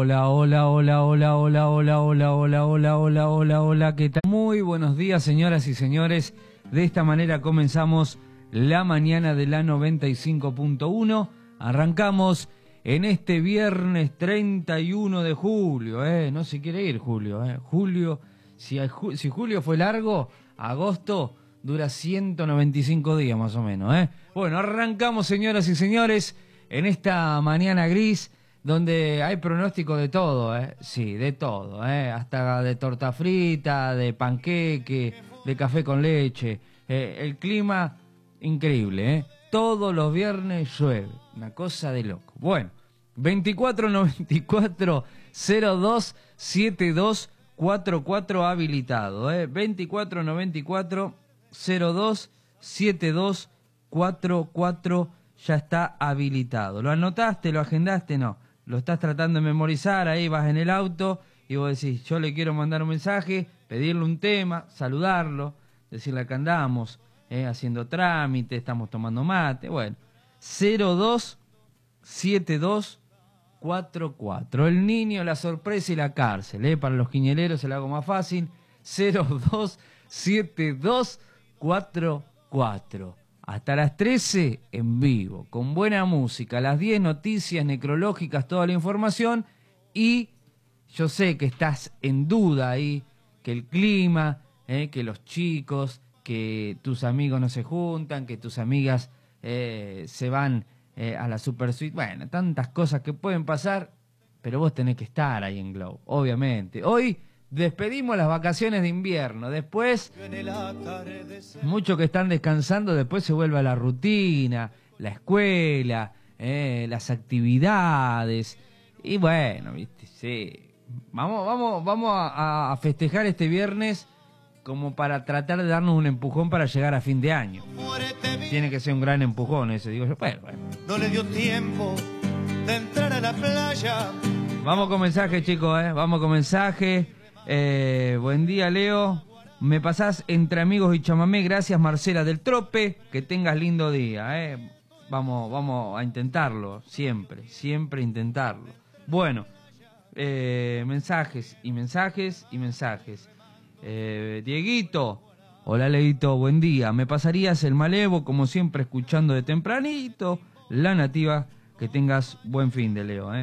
hola, hola, hola, hola, hola, hola, hola, hola, hola, hola, hola, hola, ¿qué tal? Muy buenos días, señoras y señores. De esta manera comenzamos la mañana de la 95.1. Arrancamos en este viernes 31 de julio, no se quiere ir Julio, Julio, si julio fue largo, agosto dura 195 días más o menos, Bueno, arrancamos, señoras y señores, en esta mañana gris, donde hay pronóstico de todo, sí, de todo, hasta de torta frita, de panqueque, de café con leche, el clima increíble, todos los viernes llueve, una cosa de loco. Bueno, 2494 02 72 44 habilitado, 2494 02 72 44 ya está habilitado. ¿Lo anotaste? ¿Lo agendaste? No. Lo estás tratando de memorizar, ahí vas en el auto y vos decís, yo le quiero mandar un mensaje, pedirle un tema, saludarlo, decirle que andamos haciendo trámite, estamos tomando mate, bueno. 02 72 44. El niño, la sorpresa y la cárcel, para los quiñeleros se lo hago más fácil. 02 72 44. Hasta las 13 en vivo, con buena música, las 10 noticias necrológicas, toda la información. Y yo sé que estás en duda ahí, que el clima, que los chicos, que tus amigos no se juntan, que tus amigas se van a la super suite. Bueno, tantas cosas que pueden pasar, pero vos tenés que estar ahí en Glow, obviamente. Hoy despedimos las vacaciones de invierno, después muchos que están descansando, después se vuelve a la rutina, la escuela, las actividades, y bueno, viste, sí. Vamos a festejar este viernes como para tratar de darnos un empujón para llegar a fin de año. Tiene que ser un gran empujón ese, digo yo. Bueno. No le dio tiempo de entrar a la playa. Vamos con mensaje, chicos, vamos con mensaje. Buen día, Leo. Me pasás entre amigos y chamamé. Gracias, Marcela del Trope. Que tengas lindo día, Vamos a intentarlo, siempre intentarlo. Bueno, mensajes y mensajes y mensajes. Dieguito, hola Leito, buen día. Me pasarías el malevo, como siempre, escuchando de tempranito La Nativa. Que tengas buen fin de, Leo,